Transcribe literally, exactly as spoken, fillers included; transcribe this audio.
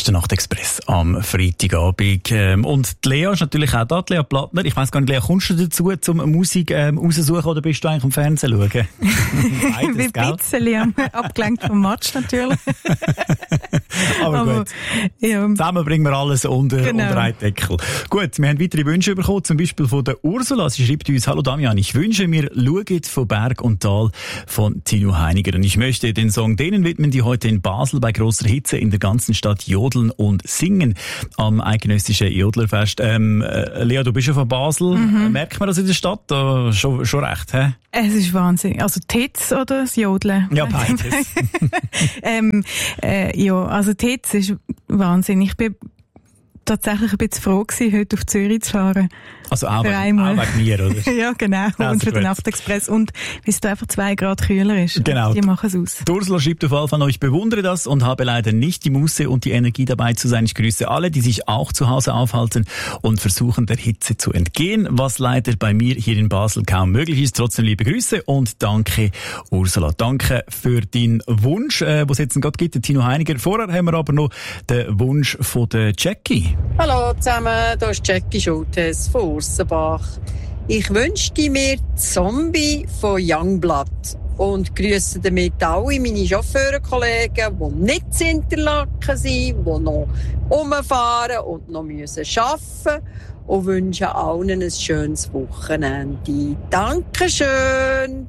ist der Nachtexpress am Freitagabend. Ähm, und die Lea ist natürlich auch da, die Lea Plattner. Ich weiss gar nicht, Lea, kommst du dazu, zum Musik ähm, raussuchen oder bist du eigentlich am Fernsehen schauen? Beides, ein bisschen abgelenkt vom Match natürlich. Aber, Aber gut, ja. Zusammen bringen wir alles unter, genau. unter einen Deckel. Gut, wir haben weitere Wünsche bekommen, zum Beispiel von der Ursula. Sie schreibt uns: Hallo Damian, ich wünsche mir «Schaut von Berg und Tal» von Tino Heiniger. Und ich möchte den Song denen widmen, die heute in Basel bei grosser Hitze in der ganzen Stadt jodeln und singen am eidgenössischen Jodlerfest. Ähm, äh, Lea, du bist ja von Basel. Mhm. Merkt man das in der Stadt? Äh, schon, schon recht, hä? Es ist Wahnsinn. Also die Hitze oder das Jodeln? Ja, beides. ähm, äh, ja, also die Hitze ist Wahnsinn. Ich bin tatsächlich ein bisschen froh gewesen, heute auf Zürich zu fahren. Also auch, wegen, auch wegen mir, oder? Ja, genau. Also und für gut. Den Nachtexpress. Und weil es da einfach zwei Grad kühler ist. Genau. Die machen es aus. Die Ursula schreibt auf jeden Fall: Ich bewundere das und habe leider nicht die Muße und die Energie dabei zu sein. Ich grüße alle, die sich auch zu Hause aufhalten und versuchen, der Hitze zu entgehen, was leider bei mir hier in Basel kaum möglich ist. Trotzdem liebe Grüße und danke, Ursula. Danke für deinen Wunsch, äh, was es jetzt gerade gibt, der Tino Heiniger. Vorher haben wir aber noch den Wunsch von der Jackie. Hallo zusammen, hier ist Jackie Schultes von Ursenbach. Ich wünschte mir «Zombie» von Youngblood und grüße damit alle meine Chauffeurenkollegen, die nicht in Interlaken sind, die noch rumfahren und noch arbeiten müssen, und wünsche allen ein schönes Wochenende. Dankeschön!